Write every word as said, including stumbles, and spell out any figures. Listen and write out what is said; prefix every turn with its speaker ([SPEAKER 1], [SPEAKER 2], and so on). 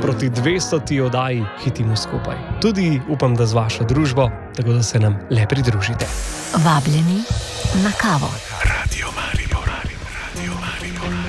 [SPEAKER 1] proti dvestoti oddaji Hitimo skupaj. Tudi upam, da z vašo družbo, tako da se nam le pridružite.
[SPEAKER 2] Vabljeni na kavo.
[SPEAKER 3] Radio Marija.